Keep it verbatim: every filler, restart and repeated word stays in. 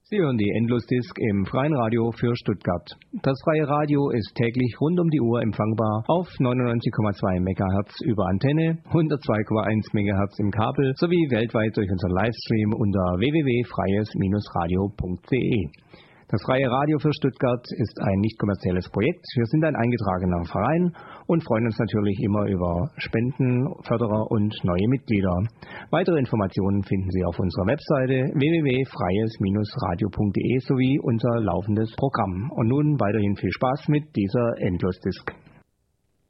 Sie hören die Endlosdisk im Freien Radio für Stuttgart. Das Freie Radio ist täglich rund um die Uhr empfangbar auf neunundneunzig Komma zwei Megahertz über Antenne, hundertzwei Komma eins Megahertz im Kabel sowie weltweit durch unseren Livestream unter w w w punkt freies radio punkt d e. Das Freie Radio für Stuttgart ist ein nicht kommerzielles Projekt. Wir sind ein eingetragener Verein und freuen uns natürlich immer über Spenden, Förderer und neue Mitglieder. Weitere Informationen finden Sie auf unserer Webseite w w w punkt freies radio punkt d e sowie unser laufendes Programm. Und nun weiterhin viel Spaß mit dieser Endlosdisk.